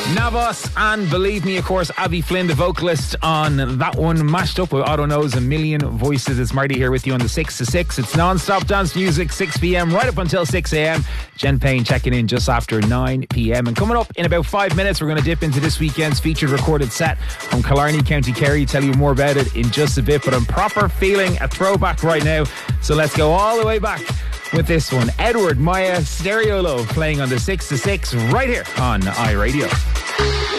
Navas and Believe Me, of course, Abbey Flynn, the vocalist on that one, mashed up with Otto Knows A Million Voices. It's Marty here with you on the 6 to 6. It's non-stop dance music, 6 p.m. right up until 6 a.m. Jen Payne checking in just after 9 p.m. And coming up in about 5 minutes, we're going to dip into this weekend's featured recorded set from Killarney, County Kerry. Tell you more about it in just a bit, but I'm proper feeling a throwback right now. So let's go all the way back with this one. Edward Maya, Stereo Love, playing on the 6 to 6 right here on iRadio.